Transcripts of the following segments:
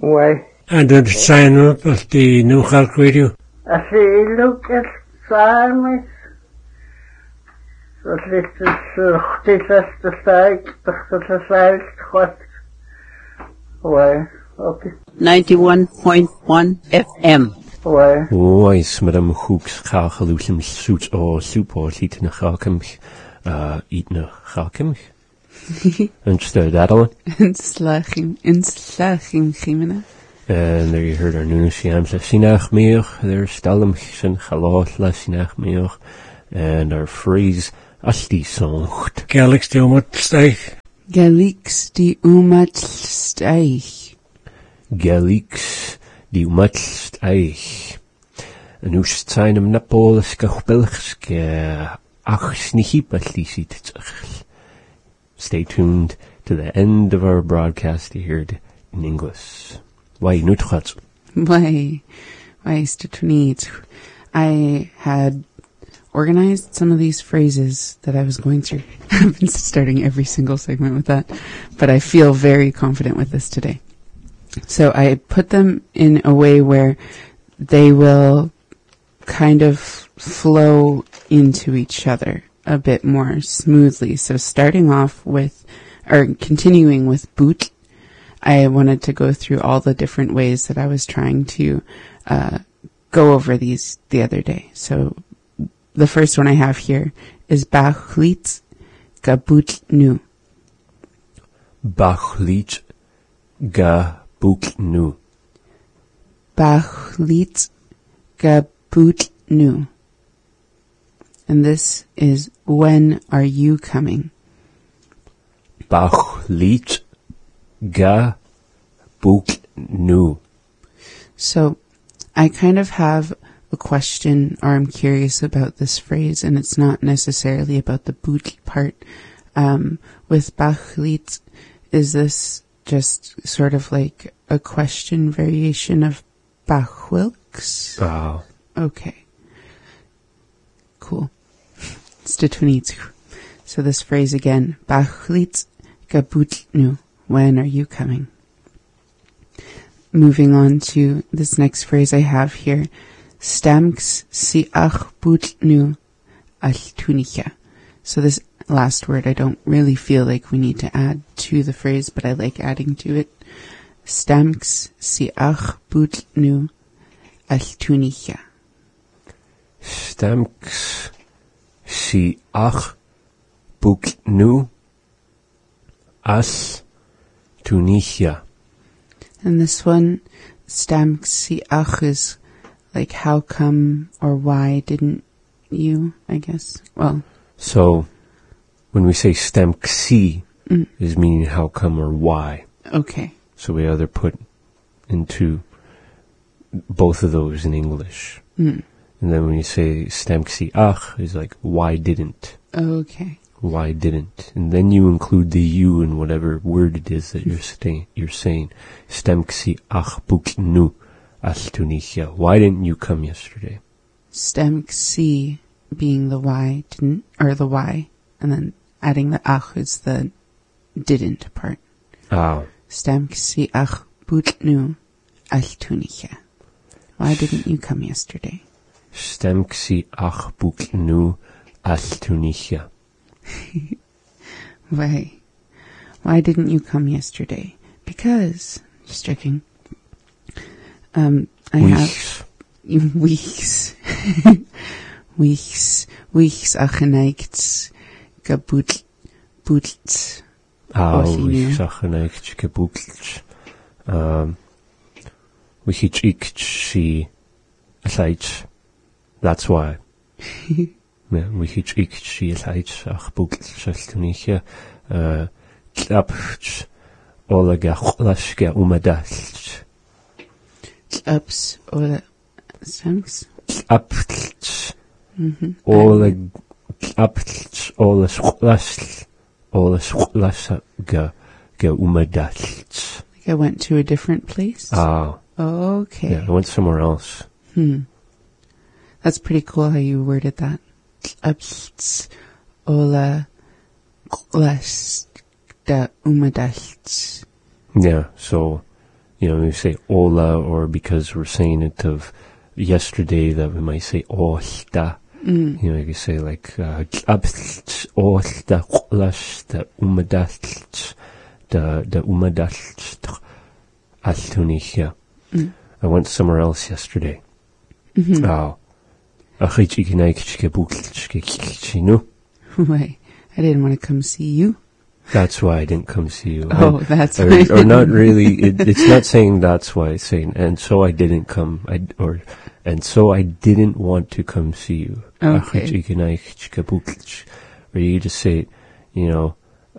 Why? And the sign up of the New Halk Radio. I see, look at Simon. Dat ligt dus dit is de tijd, dat is uit, wat. Why? Okay. 91.1 FM. Why? Ois, madam Hooks, Chalchalusum, Suits, or Soup, or Eat in a Chalkimch, Eat in a Chalkimch. Understood that one? In slachim, Chimena. And there you heard our new Siams, Sinach Meoch, there's Stalum, Sin Chalot, Sinach Meoch, and our phrase, Asti Songt. Galix die Umatsteich. Galix die Umatsteich. Galix die Umatsteich. En hoe zijn hem Napolis Gachbelgske, ach Snichipatlisit. Stay tuned to the end of our broadcast to hear it in English. Why nutgat? Why is it neat? I had organized some of these phrases that I was going through. I've been starting every single segment with that, but I feel very confident with this today. So I put them in a way where they will kind of flow into each other a bit more smoothly. So starting off with, or continuing with boot, I wanted to go through all the different ways that I was trying to go over these the other day. So the first one I have here is Bachlit Gabut Nu. Bachlit Gabut Nu. Bachlit Gabut Nu. And this is, when are you coming? Bachlit Gabut Nu. So I kind of have a question, or I'm curious about this phrase, and it's not necessarily about the boot part. With Bachlit, is this just sort of like a question variation of Bachwilks? Oh. Okay. Cool. So this phrase again, Bachlit Gabut Nu. When are you coming? Moving on to this next phrase I have here. Stamks si ach but nu al tunicha. So this last word I don't really feel like we need to add to the phrase, but I like adding to it. Stamks si ach but nu al tunicha. Stamks si ach but nu as tunicha. And this one, stamks si ach, is like how come or why didn't you, I guess. Well, so when we say stamksi is meaning how come or why. Okay. So we either put into both of those in English. And then when you say stamksi ach is like why didn't. Okay. Why didn't. And then you include the you in whatever word it is that you're saying. Stamksi ach buk nu as tunicha. Why didn't you come yesterday? Stamksi being the why didn't, or the why, and then adding the ach is the didn't part. Oh. Stamksi ach but nu as tunicha. Why didn't you come yesterday? Stamksi ach buk nu as tunicha. Why didn't you come yesterday? Because, just checking. I have weeks acheneigt gebutelt. Weeks acheneigt gebutelt. Wichich aside. That's why. Yeah, wichich she aside ach butelt saltuniche klapch olaga laske umadalt. Ups or stamps. Aptls. Oleg aptls oles ga umadalt. Like I went to a different place? Oh. Okay. Yeah, I went somewhere else. That's pretty cool how you worded that. Aptls ola da umadalt. Yeah, so You know, we say ola, or because we're saying it of yesterday, that we might say olta. You know, you can say like olta olash the umadalt the umadalt altunich. I went somewhere else yesterday. Oh, Why? I didn't want to come see you. That's why I didn't come see you. Oh, that's why. Or not really. It's not saying that's why. It's saying, and so I didn't come. And so I didn't want to come see you. Okay. Or you just say, you know,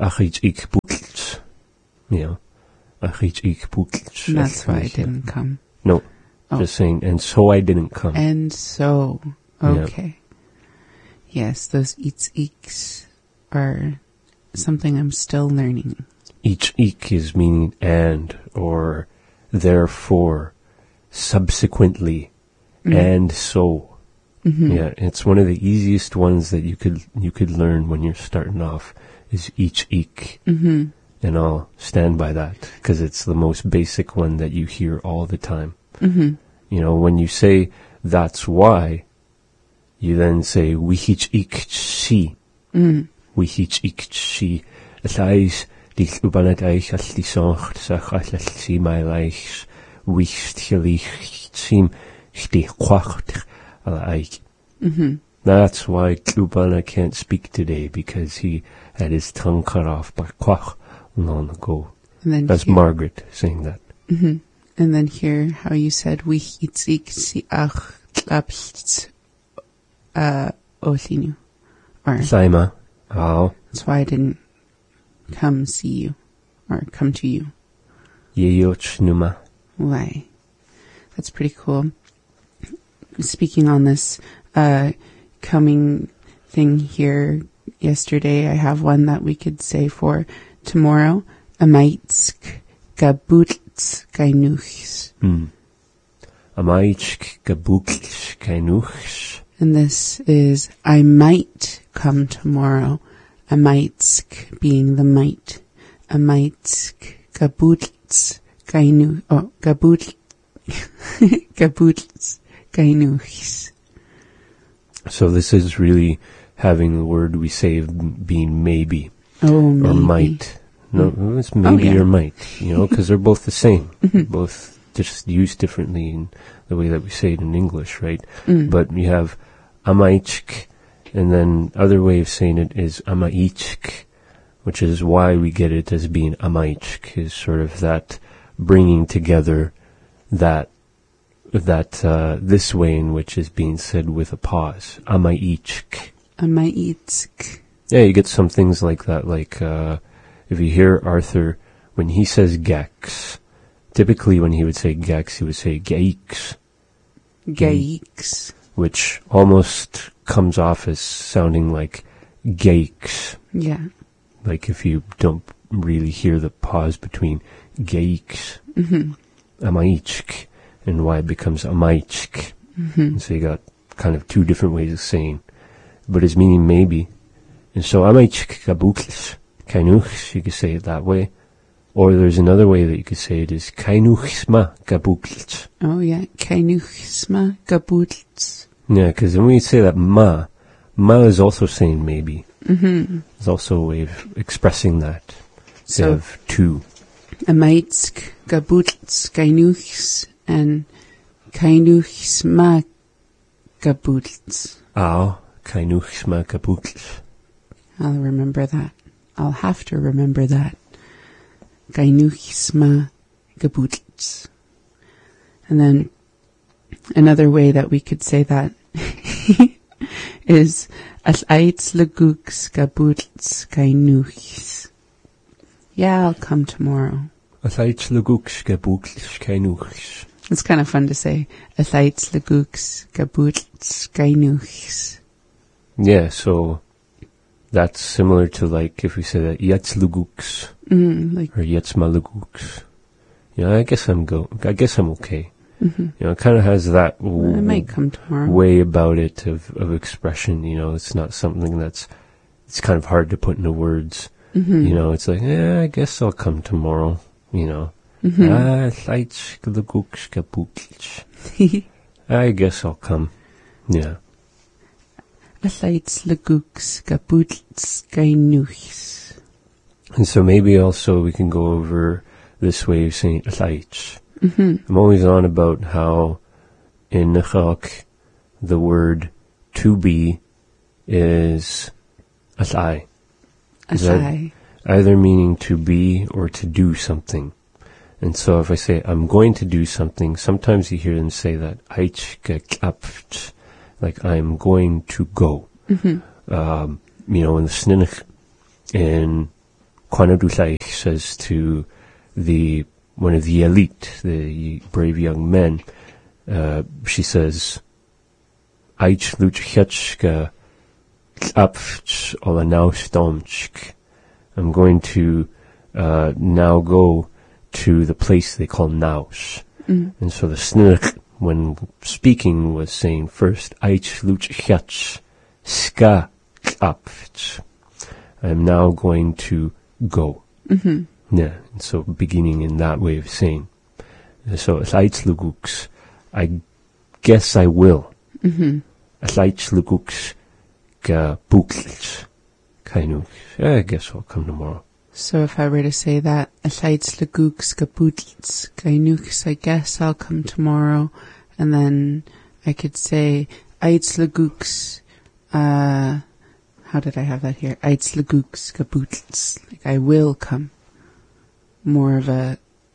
you know, That's why I didn't come. No, Oh. just saying, and so I didn't come. And so, okay. Yes, those eeks are something I'm still learning. Each eek is meaning and, or therefore, subsequently, and so. Yeah, it's one of the easiest ones that you could learn when you're starting off, is each eek. And I'll stand by that, because it's the most basic one that you hear all the time. You know, when you say, that's why, you then say, wihich ik chi. Wihich ik chi. Llais, dich ubanat eich all die soncht, sach all si mai leich, wicht gelich, sim, stich quacht, all eich. That's why Klubana can't speak today, because he had his tongue cut off by quach long ago. And then That's Margaret saying that. And then hear how you said wihitzik si ach tlapcht olinu. Or Saima. Oh. that's why I didn't come see you or come to you. Yeyoch numa. Why? That's pretty cool. Speaking on this coming thing here yesterday, I have one that we could say for tomorrow. Amaitsk gabutz gainuchs. Amaitsk gabukch kainuchs. And this is, I might come tomorrow. Amaitsk being the might. Amaitsk gabutz gainu. Oh, gabutz gainuchs. So this is really having the word we say being maybe. Oh, maybe. Or might. No, it's maybe or might, you know, because they're both the same. Both just used differently in the way that we say it in English, right? But you have amaichk, and then other way of saying it is amaichk, which is why we get it as being amaichk, is sort of that bringing together that this way in which is being said with a pause. Amaichk. Amaitsk. Yeah, you get some things like that, like if you hear Arthur, when he says gex, typically when he would say gex, he would say geix. Geix. Which almost comes off as sounding like geix. Yeah. Like if you don't really hear the pause between geix, amaichk, and why it becomes amaichk. So you got kind of two different ways of saying, but it's meaning maybe. And so amaichk gabuklis. Kainuchs, you could say it that way. Or there's another way that you could say it is kainuchsma gabutlts. Oh, yeah. Kainuchsma gabutlts. Yeah, because when we say that ma is also saying maybe. It's also a way of expressing that. So you have two. Amaitsk gabutlts kainuchs and kainuchsma gabutlts. Ao, kainuchsma gabutlts. I'll remember that. I'll have to remember that. Kainuchsma gabutlts. And then another way that we could say that is as aits leguks gabutlts kainuchs. Yeah, I'll come tomorrow. As aits leguks gabutlts kainuchs. It's kind of fun to say. As aits leguks gabutlts kainuchs. Yeah, so that's similar to like if we say that yets leguks Like or yets maluguks. You know, I guess I'm okay. You know, it kind of has that I might come tomorrow. way about it of expression. You know, it's not something it's kind of hard to put into words. You know, it's like, I guess I'll come tomorrow. You know, Lights, lagooks, kabootls. I guess I'll come. Yeah. Lights, lagooks, kabootls, gainuchs. And so maybe also we can go over this way of saying lights. I'm always on about how in Nechak the word to be is asai. Asai. Either meaning to be or to do something. And so if I say, I'm going to do something, sometimes you hear them say that, like I'm going to go. In the Sninich, in Kwanadulai says to one of the elite, the brave young men, she says, Aich luchhetschka klapft ola naustomchk. I'm going to now go to the place they call Naus. And so the Sninich, when speaking, was saying first, Aich luchhetsch ska klapft. I'm now going to go. Yeah, and so beginning in that way of saying. So, Aich luguks, I guess I will. Aich luguks ga buklch. I guess I'll come tomorrow. So if I were to say that, Lights, lagooks, kabootls, gainuchs, I guess I'll come tomorrow. And then I could say, Lights, lagooks, how did I have that here? Lights, lagooks, kabootls. Like, I will come. More of a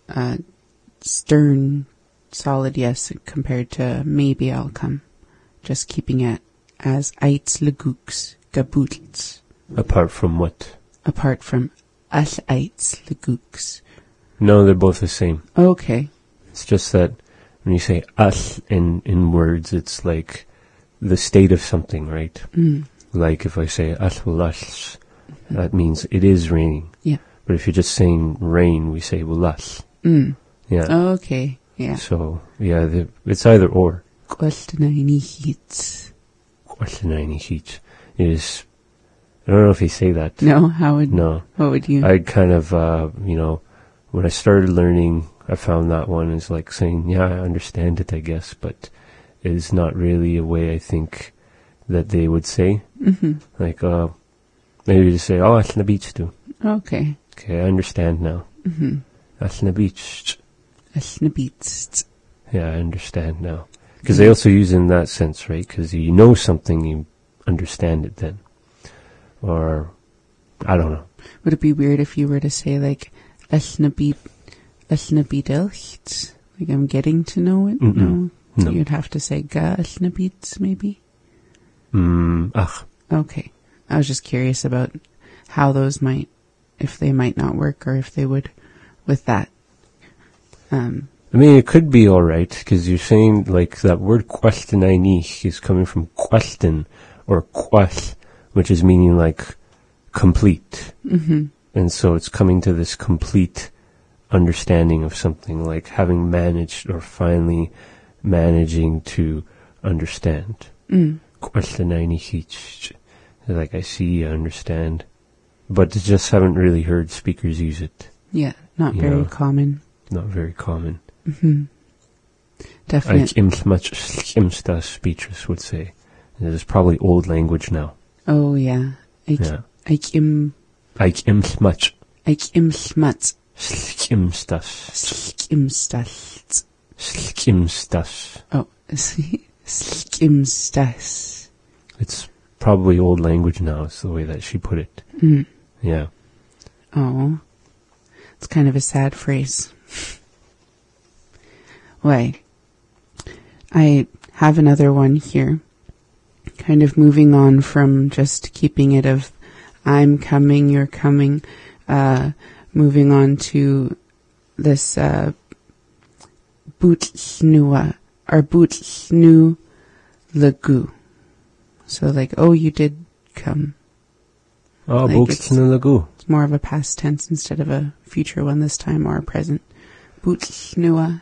stern, solid yes compared to maybe I'll come. Just keeping it as Lights, lagooks, kabootls. Apart from what? Apart from Lights, lagooks. No, they're both the same. Okay. It's just that when you say in words, it's like the state of something, right? Like if I say wulash, that means it is raining. Yeah. But if you're just saying rain, we say wulash. Yeah. Okay. Yeah. So, yeah, it's either or. Kwaltenaini heats. It is, I don't know if you say that. No, what would you? I kind of, when I started learning, I found that one is like saying, yeah, I understand it, I guess, but it is not really a way I think that they would say. Like, maybe just say, oh, that's na beach too. Okay. Okay, I understand now. That's na beach. Yeah, I understand now. Because they also use it in that sense, right? Because you know something, you understand it then. Or, I don't know. Would it be weird if you were to say, like, like I'm getting to know it? No. So you'd have to say ga asnabit, maybe? Okay. I was just curious about how those might, if they might not work or if they would with that. I mean, it could be alright, because you're saying, like, that word questionainih is coming from question, or quas, which is meaning, like, complete. And so it's coming to this complete understanding of something, like having managed, or finally managing to understand. Questionainih, like, I see, I understand. But just haven't really heard speakers use it. Yeah, not very common. Not very common. Definitely. Much speeches would say. It is probably old language now. Oh yeah. Much. Skimstas. Oh, skimstas. It's probably old language now, is the way that she put it. Yeah. Oh. It's kind of a sad phrase. Wait. I have another one here. Kind of moving on from just keeping it of I'm coming, you're coming, moving on to this bootsnua, or bootsnu lagu. So like, oh, you did come. Oh, like bootsnu lagu. It's more of a past tense instead of a future one this time, or a present. Bootsnua,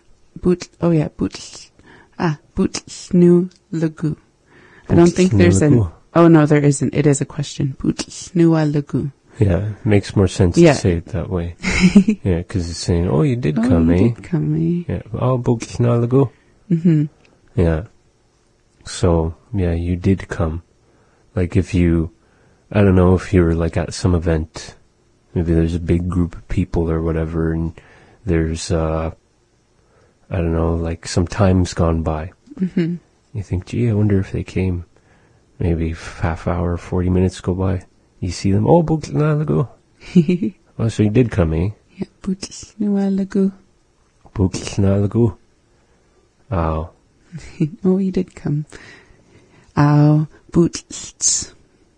bootsnu lagu. I don't think there's oh no, there isn't. It is a question. Bootsnua lagu. Yeah, it makes more sense Yeah. to say it that way. Yeah, because it's saying, oh, you did Oh, come, you eh? did come, eh? Yeah. Oh, Buklnalagu. Mm-hmm. Yeah. So, yeah, you did come. Like if you, I don't know, if you were like at some event, maybe there's a big group of people or whatever, and there's, I don't know, like some time's gone by. Mm-hmm. You think, gee, I wonder if they came. Maybe half hour, 40 minutes go by. You see them, oh, Buklnalagu. Oh, so you did come, eh? Yeah, Buklnalagu. Buklnalagu. Oh. Oh, you did come. Ow, boots.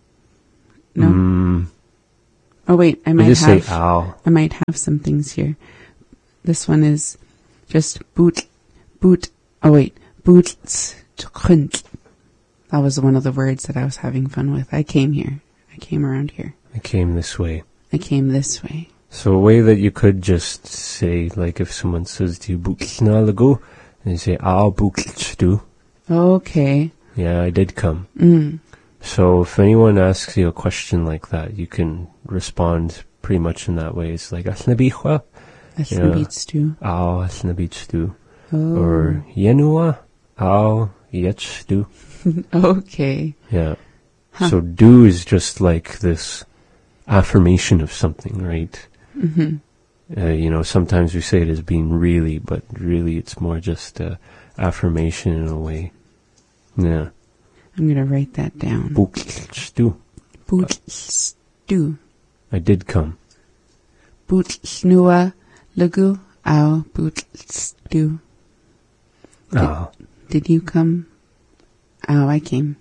No. Oh wait, I I might just have. say ow. I might have some things here. This one is just boot. Oh wait, boots. That was one of the words that I was having fun with. I came here. I came around here. I came this way. I came this way. So a way that you could just say, like if someone says to you, Buklnalagu, and you say, ow, Buklchdu. Okay. Yeah, I did come. Mm. So if anyone asks you a question like that, you can respond pretty much in that way. It's like, Asnabichwa, That's Yeah. the beats too. ow, Asnabichdu. Oh. Or Yenua, ow, Yechdu. Okay. Yeah. Huh. So do is just like this affirmation of something, right? Mm-hmm. Sometimes we say it as being really, but really it's more just affirmation in a way. Yeah. I'm gonna write that down. Buklchdu. Bootstu. I did come. Bootsnua lagu. Ow, bootstu. Oh. Did you come? Oh, I came.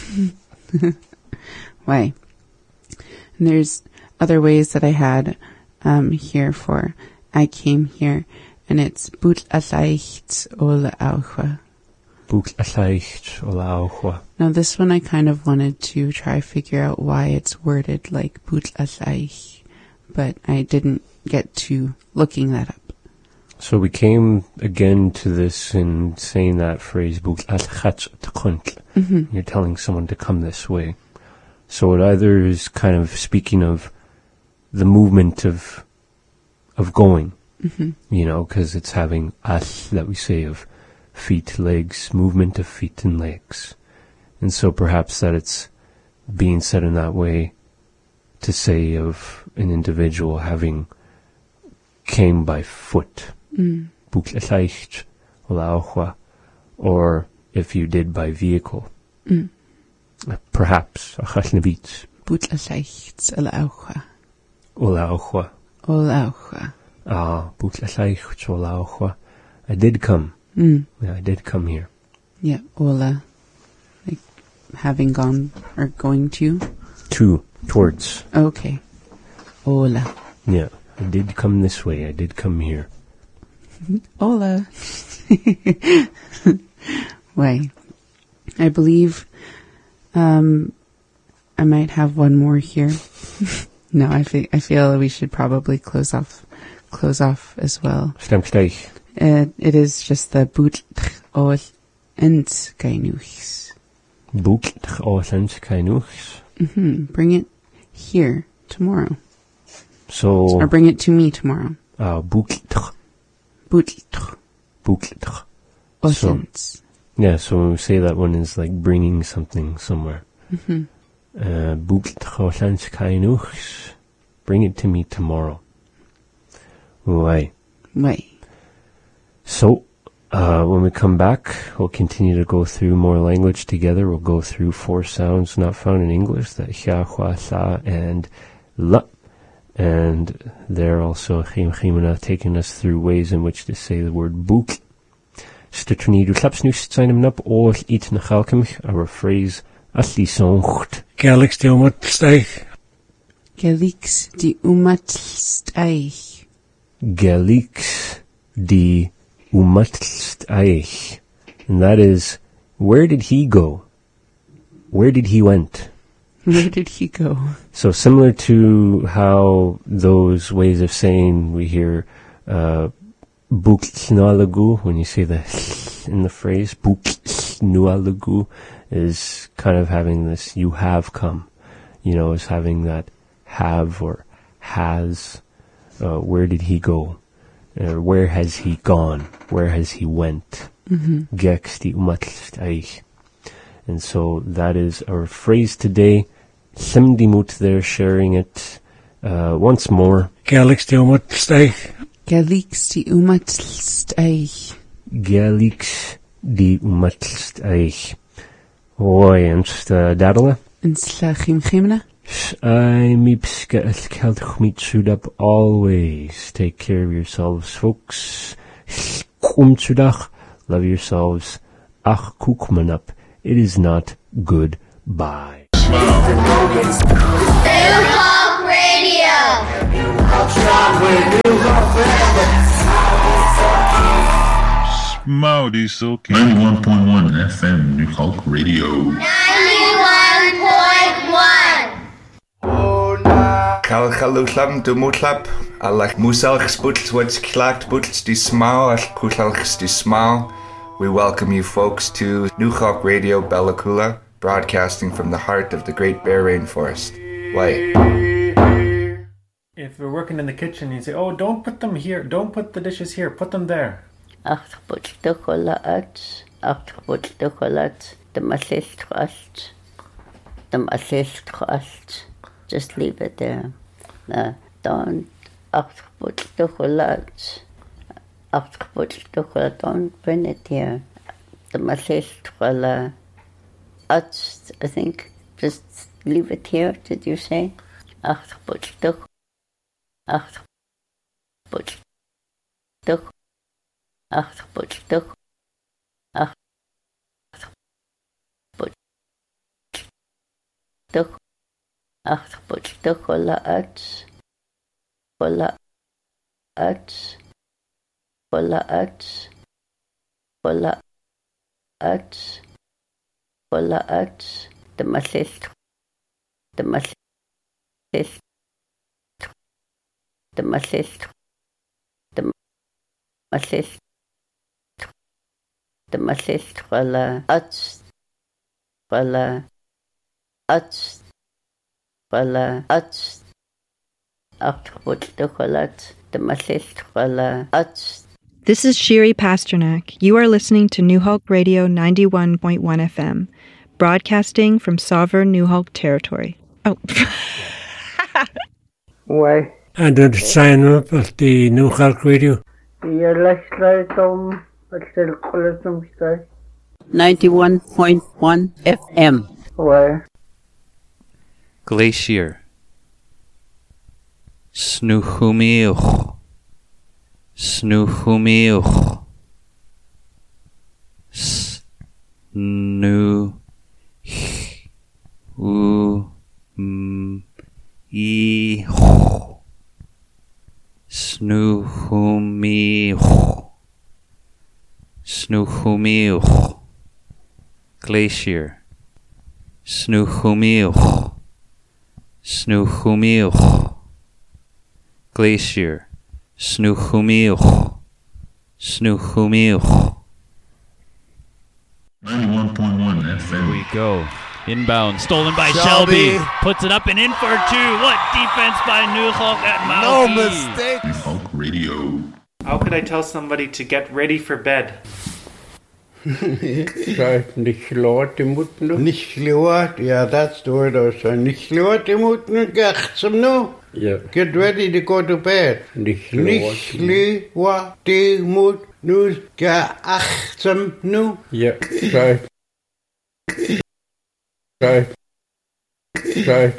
Why? And there's other ways that I had here for I came here, and it's boot aleicht ola auchwa. Buklchleicht olauchwa. Now this one I kind of wanted to try figure out why it's worded like boot aleicht, but I didn't get to looking that up. So we came again to this in saying that phrase, buklchcht. Mm-hmm. You're telling someone to come this way. So it either is kind of speaking of the movement of going, Mm-hmm. because it's having as that we say of feet, legs, movement of feet and legs. And so perhaps that it's being said in that way to say of an individual having came by foot. Mm. Buklchleicht olauchwa. Or if you did by vehicle. Mm. Perhaps achasnabit Boot aleicht ola auchwa. olauchwa. Ola auchwa. Ah, buklchleicht olauchwa. I did come. Mm. Yeah, I did come here. Yeah, ola. Like having gone or going to. Towards. Okay. Ola. Yeah, I did come this way. I did come here. Hola. Why? I believe I might have one more here. No, I feel we should probably close off as well. Stemstich. It is just the boot ol ent gainuchs. Bukt osens kainuchs. Bring it here tomorrow, So, or bring it to me tomorrow. bukt. Boot Bukt. osens. Yeah, so when we say that one is like bringing something somewhere. Mm-hmm. Bukt osens kainuchs. Bring it to me tomorrow. Right. Why? So, when we come back, we'll continue to go through more language together. We'll go through 4 sounds not found in English, the hia, hua, sa, and la. And they're also Chimuna taking us through ways in which to say the word boek. Stutternie, du klaps nu zijn hem nap oor iets na galkemich, our phrase as die zongt. Galix die omutsteig. Gelix die umatsteich. Gelix die umatsteich. And that is, where did he go? Where did he went? Where did he go? So similar to how those ways of saying we hear buksnalagu, when you say the in the phrase, buksnualagu is kind of having this, you have come, is having that have or has. Where did he go? Where has he gone? Where has he went? Gex die umatst eich. And so that is our phrase today. Simdimut there sharing it once more. Galix die umatsteich. Galix die umatsteich. Galix die umatsteich. Oi, and dadala. En slachim chimna. I mipska elkeld chmitsudap always. Take care of yourselves, folks. Kumtsudach. Love yourselves. Ach kukmanap. It is not goodbye. New Hawk Radio. Smouty Silky. 91.1 FM New Hawk Radio. 91.1. Kalchaluchlam dumutlap. Alach musalch sputls what's clacked butls di smau al kuchalchs di smau. We welcome you folks to New Hawk Radio Bellacula, broadcasting from the heart of the Great Bear Rainforest. Why? If we're working in the kitchen, you say, oh, don't put them here, don't put the dishes here, put them there. Just leave it there. Don't don't bring it here. I think just leave it here, did you say? This is Shiri Pasternak. You are listening to New Hawk Radio 91.1 FM, broadcasting from sovereign New Hawk territory. Oh. Why? And don't sign up at the New Hawk Radio. You're less like them, but still call it some stuff. 91.1 FM. Why? Glacier. Snuhumiuch. Snuhumiuch. Snu. Snuhumiuch. Snuhumiuch. Glacier. Snuhumiuch. Snuhumiuch. Glacier. Snuhumiuch. Snuhumiuch. 91.1 FM. Here we go. Inbound, stolen by Shelby. Puts it up and in for two. What defense by New Hawk at Mauki. No mistake. New Hawk Radio. How could I tell somebody to get ready for bed? Nicht laut im Muten. Nicht laut, yeah, that's the word I was saying. Nicht laut im Muten, get some no. Yeah. Get ready to go to bed. Nicht laut im Muten, get some no. Yeah, right. Right. Right.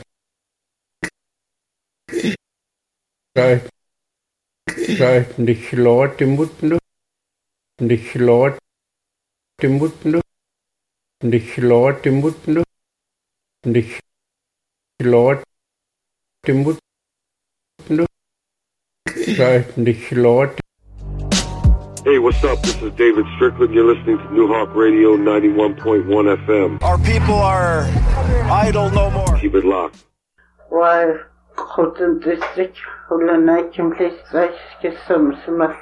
Right. Right. Nicht laut im Muten. Nicht laut. Nicht laut im Muten. Nicht laut im Muten. Nicht laut. Hey, what's up? This is David Strickland. You're listening to New Hawk Radio 91.1 FM. Our people are idle no more. Keep it locked. Why couldn't this stick hold a night complete like get some smart?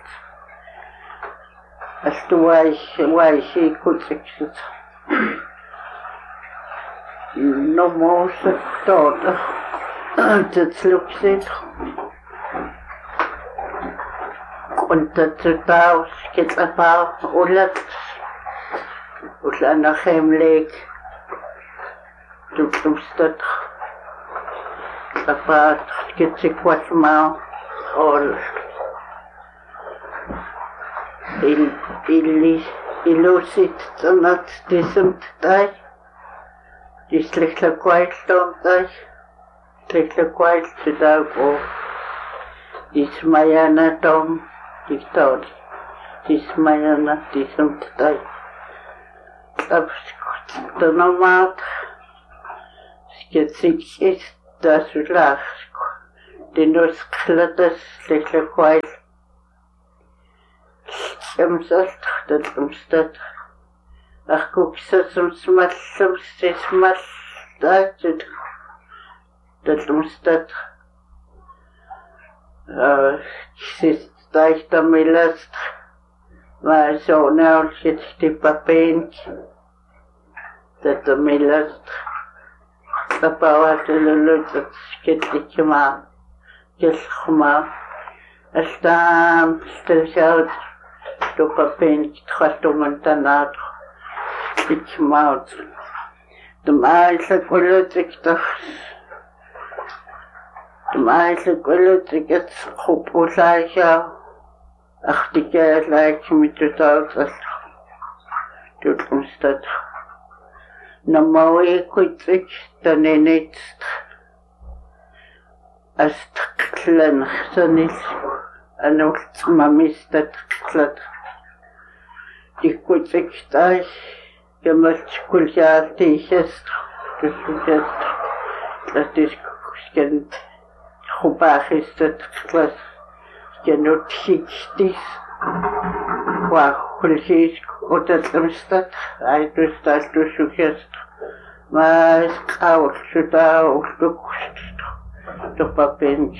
As to why she could fix it. No more daughter. Das Luxit. Und dazu da geht ein paar Urlaub. Und dann nach Heimweg. Du kommst dort. Aber es geht sich was mal. Und illusit zanat diesem Teil. Die schlechte Qualität. Schlechte Qualität auch. Die Smayana Dom. Die Tod. Die Smayana diesem Teil. Dann nochmal. Es geht sich ist das Lach. Den du sklettes schlechte Qualität. Samsat, dat omstad. Ach, guck, soms mal, dat omstad. Sist da ich da milast. Maar zo nou zit die papink. Dat da milast. Papa had een leuk dat skitje maar. Gilgema. Staan, stel do papel trato montanado ik maut de maische politik het groep osaja achtige lijkt met het auto doet ons dat normaal ik dan niet als klein zonis en ook mamis dat klein die kutsik daar gemeld kuljaar tegens dus dat is geen goed is dat klas geen chikstis qua kuljes of dat omstad hij dus dat dus suggest maar is koud zodat of de papel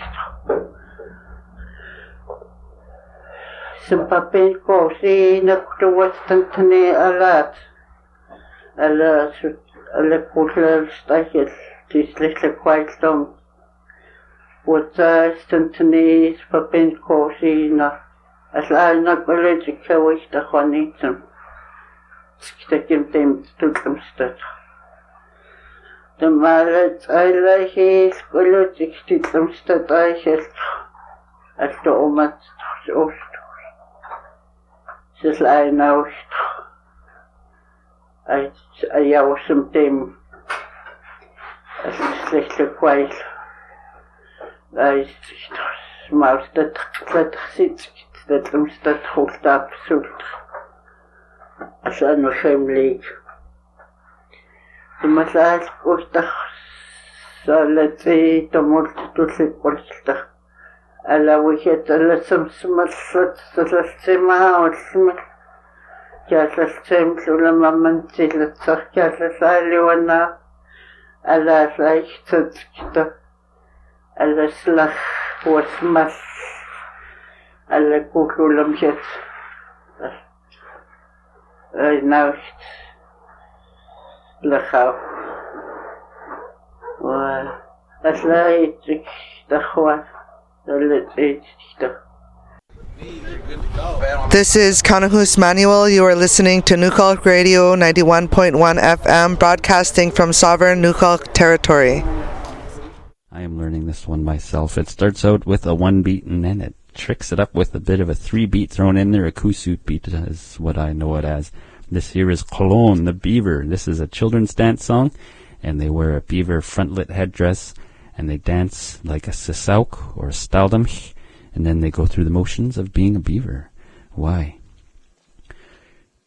Some papel cosi na kuwastantane alat. Alla kutla stachel tisle kwailtom. Wata stantane papel cosi na asla na kolej kawis ta khanitum. Skitakim tem tulkumstat. De malet aylahi kolej stitumstat ayhel. Asta omat ost. Het is een oud. Hij jou some team. Het is slechte kwijt. Hij is maar dat zit. Dat hem dat goed absoluut. Als hij nog geen leek. De masaal koostig. Zal het twee tomolt tussen koostig. Alla wihet alla samsmat salasema olsmat jasasem sulamaman tilatsar jasasaliwana alla saichtskita alla slag wasmas alla kululamjet ay naust lachaw wa aslaitzik dakhwa. This is Kanahus Manuel. You are listening to Nukhalk Radio 91.1 FM, broadcasting from sovereign Nukhalk territory. I am learning this one myself. It starts out with a one beat and then it tricks it up with a bit of a three beat thrown in there. A kusut beat is what I know it as. This here is Cologne, the beaver. This is a children's dance song, and they wear a beaver frontlet headdress. And they dance like a sisauk or a staldamch, and then they go through the motions of being a beaver. Why?